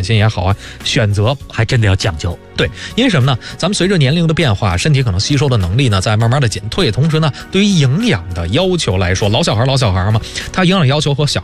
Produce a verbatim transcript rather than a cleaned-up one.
点心也好啊，选择还真的要讲究。 对，因为什么呢？咱们随着年龄的变化，身体可能吸收的能力呢在慢慢的减退，同时呢，对于营养的要求来说，老小孩老小孩嘛，他营养要求和小